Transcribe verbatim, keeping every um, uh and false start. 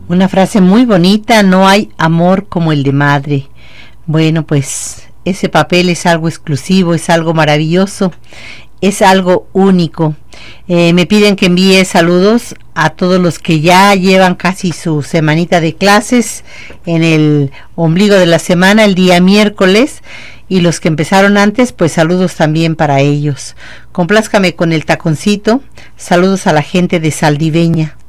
Una frase muy bonita: no hay amor como el de madre. Bueno, pues ese papel es algo exclusivo, es algo maravilloso, es algo único. Eh, me piden que envíe saludos a todos los que ya llevan casi su semanita de clases en el ombligo de la semana, el día miércoles, y los que empezaron antes, pues saludos también para ellos. Complázcame con el taconcito. Saludos a la gente de Saldiveña.